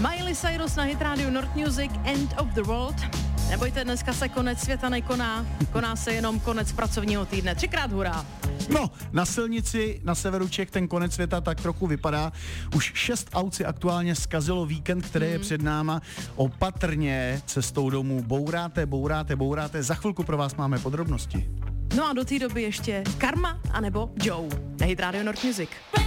Miley Cyrus na Hit Radio North Music, End of the World. Nebojte, dneska se konec světa nekoná, koná se jenom konec pracovního týdne. 3krát hurá. No, na silnici na severu Čech ten konec světa tak trochu vypadá. Už 6 aut si aktuálně zkazilo víkend, který je před náma. Opatrně cestou domů bouráte. Za chvilku pro vás máme podrobnosti. No a do té doby ještě Karma anebo Joe na Hit Radio North Music.